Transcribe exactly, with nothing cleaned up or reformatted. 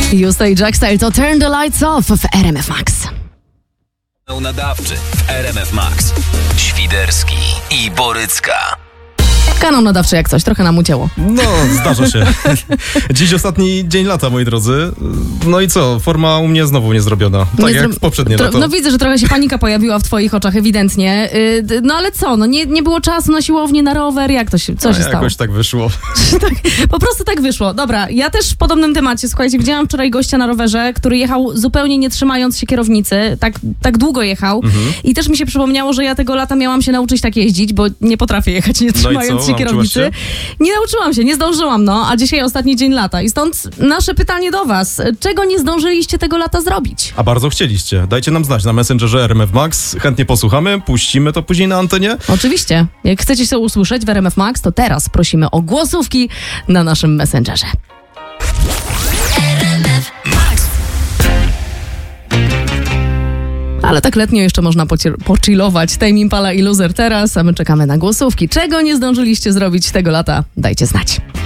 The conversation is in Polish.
Justa i Jackstyle to Turn the Lights Off w R M F Max. Nadawczy w R M F Max. Świderski i Borycka. Kanon nadawczy jak coś, trochę nam ucięło. No, zdarza się. Dziś ostatni dzień lata, moi drodzy. No i co? Forma u mnie znowu nie zrobiona. Tak Nie jak zro... w poprzednie Tro... lato. No widzę, że trochę się panika pojawiła w twoich oczach, ewidentnie. Yy, no ale co? No nie, nie było czasu na siłownię, na rower? Jak to się, co no, się stało? Jakoś tak wyszło. tak, po prostu tak wyszło. Dobra, ja też w podobnym temacie, słuchajcie, widziałam wczoraj gościa na rowerze, który jechał zupełnie nie trzymając się kierownicy. Tak, tak długo jechał. Mhm. I też mi się przypomniało, że ja tego lata miałam się nauczyć tak jeździć, bo nie potrafię jechać nie trzymając no się kierownicy. Się? Nie nauczyłam się, nie zdążyłam, no, a dzisiaj ostatni dzień lata. I stąd nasze pytanie do was. Czego nie zdążyliście tego lata zrobić? A bardzo chcieliście. Dajcie nam znać na Messengerze R M F Max. Chętnie posłuchamy, puścimy to później na antenie. Oczywiście. Jak chcecie się usłyszeć w R M F Max, to teraz prosimy o głosówki na naszym Messengerze. Ale tak letnio jeszcze można pochillować. Tame Impala i Loser teraz, a my czekamy na głosówki. Czego nie zdążyliście zrobić tego lata? Dajcie znać.